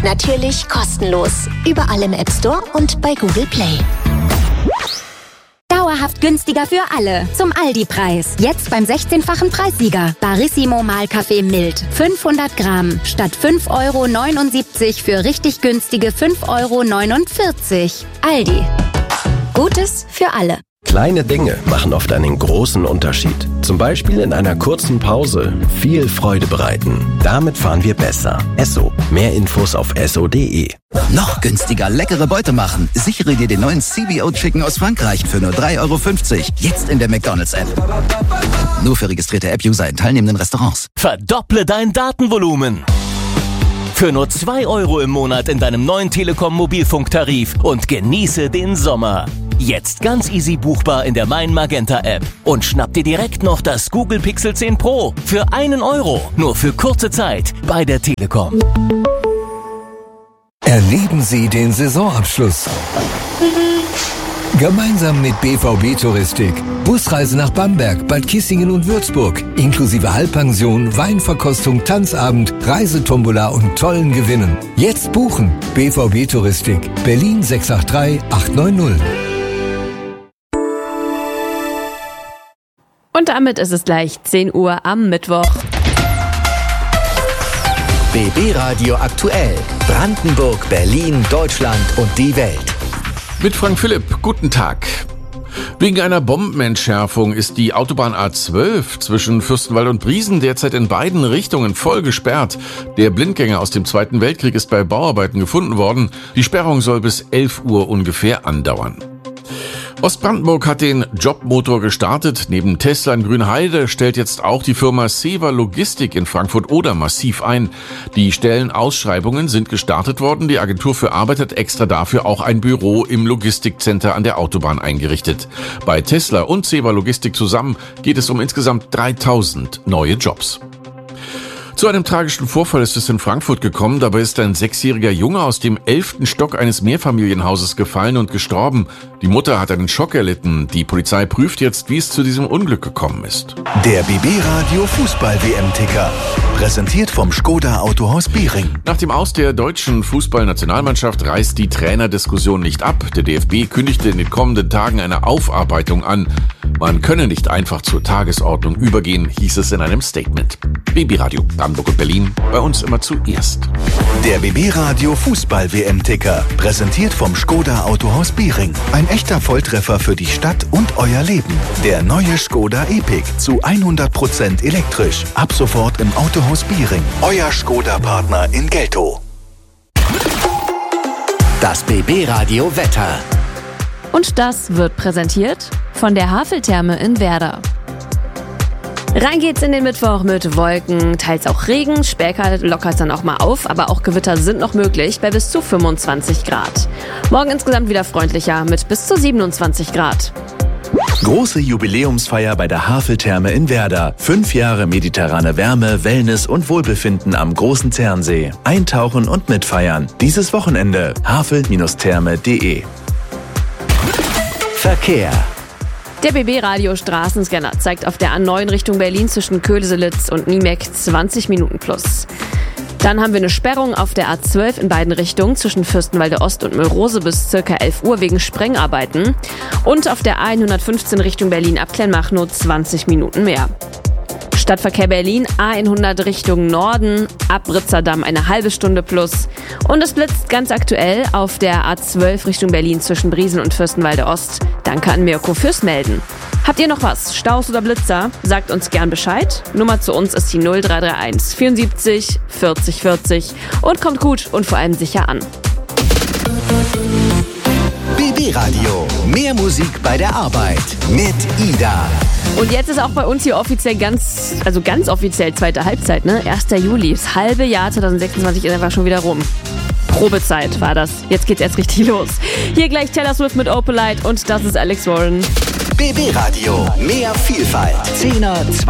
Natürlich kostenlos. Überall im App Store und bei Google Play. Dauerhaft günstiger für alle. Zum Aldi-Preis. Jetzt beim 16-fachen Preissieger. Barissimo Mahlkaffee mild. 500 Gramm. Statt 5,79 € für richtig günstige 5,49 €. Aldi. Gutes für alle. Kleine Dinge machen oft einen großen Unterschied. Zum Beispiel in einer kurzen Pause viel Freude bereiten. Damit fahren wir besser. Esso. Mehr Infos auf esso.de. Noch günstiger leckere Beute machen. Sichere dir den neuen CBO Chicken aus Frankreich für nur 3,50 €. Jetzt in der McDonald's-App. Nur für registrierte App-User in teilnehmenden Restaurants. Verdopple dein Datenvolumen. Für nur 2 € im Monat in deinem neuen Telekom-Mobilfunktarif und genieße den Sommer. Jetzt ganz easy buchbar in der Mein Magenta App. Und schnapp dir direkt noch das Google Pixel 10 Pro für 1 €. Nur für kurze Zeit bei der Telekom. Erleben Sie den Saisonabschluss. Gemeinsam mit BVB Touristik. Busreise nach Bamberg, Bad Kissingen und Würzburg. Inklusive Halbpension, Weinverkostung, Tanzabend, Reisetombola und tollen Gewinnen. Jetzt buchen. BVB Touristik. Berlin 683 890. Und damit ist es gleich 10 Uhr am Mittwoch. BB Radio aktuell. Brandenburg, Berlin, Deutschland und die Welt. Mit Frank Philipp, guten Tag. Wegen einer Bombenentschärfung ist die Autobahn A12 zwischen Fürstenwalde und Briesen derzeit in beiden Richtungen voll gesperrt. Der Blindgänger aus dem Zweiten Weltkrieg ist bei Bauarbeiten gefunden worden. Die Sperrung soll bis 11 Uhr ungefähr andauern. Ostbrandenburg hat den Jobmotor gestartet. Neben Tesla in Grünheide stellt jetzt auch die Firma Sewa Logistik in Frankfurt-Oder massiv ein. Die Stellenausschreibungen sind gestartet worden. Die Agentur für Arbeit hat extra dafür auch ein Büro im Logistikcenter an der Autobahn eingerichtet. Bei Tesla und Sewa Logistik zusammen geht es um insgesamt 3000 neue Jobs. Zu einem tragischen Vorfall ist es in Frankfurt gekommen. Dabei ist ein 6-jähriger Junge aus dem 11. Stock eines Mehrfamilienhauses gefallen und gestorben. Die Mutter hat einen Schock erlitten. Die Polizei prüft jetzt, wie es zu diesem Unglück gekommen ist. Der BB Radio Fußball-WM-Ticker. Präsentiert vom Škoda Autohaus Biering. Nach dem Aus der deutschen Fußballnationalmannschaft reißt die Trainerdiskussion nicht ab. Der DFB kündigte in den kommenden Tagen eine Aufarbeitung an. Man könne nicht einfach zur Tagesordnung übergehen, hieß es in einem Statement. BB Radio, Brandenburg und Berlin, bei uns immer zuerst. Der BB Radio Fußball-WM-Ticker. Präsentiert vom Škoda Autohaus Biering. Ein echter Volltreffer für die Stadt und euer Leben. Der neue Škoda Epiq zu 100% elektrisch. Ab sofort im Autohaus Biering. Euer Škoda-Partner in Geltow. Das BB Radio Wetter. Und das wird präsentiert von der Haveltherme in Werder. Rein geht's in den Mittwoch mit Wolken, teils auch Regen, später lockert es dann auch mal auf, aber auch Gewitter sind noch möglich bei bis zu 25 Grad. Morgen insgesamt wieder freundlicher mit bis zu 27 Grad. Große Jubiläumsfeier bei der Haveltherme in Werder. 5 Jahre mediterrane Wärme, Wellness und Wohlbefinden am Großen Zernsee. Eintauchen und mitfeiern. Dieses Wochenende havel-therme.de. Verkehr. Der BB-Radio Straßenscanner zeigt auf der A9 Richtung Berlin zwischen Köselitz und Niemek 20 Minuten plus. Dann haben wir eine Sperrung auf der A12 in beiden Richtungen zwischen Fürstenwalde Ost und Müllrose bis ca. 11 Uhr wegen Sprengarbeiten. Und auf der A115 Richtung Berlin ab Kleinmach nur 20 Minuten mehr. Stadtverkehr Berlin, A100 Richtung Norden, ab Ritzerdamm eine halbe Stunde plus. Und es blitzt ganz aktuell auf der A12 Richtung Berlin zwischen Briesen und Fürstenwalde Ost. Danke an Mirko fürs Melden. Habt ihr noch was? Staus oder Blitzer? Sagt uns gern Bescheid. Nummer zu uns ist die 0331 74 40 40 und kommt gut und vor allem sicher an. BB Radio. Mehr Musik bei der Arbeit mit Ida. Und jetzt ist auch bei uns hier offiziell ganz offiziell zweite Halbzeit, ne? 1. Juli. Das halbe Jahr 2026 ist einfach schon wieder rum. Probezeit war das. Jetzt geht's erst richtig los. Hier gleich Taylor Swift mit Opalite und das ist Alex Warren. BB Radio. Mehr Vielfalt. 10er,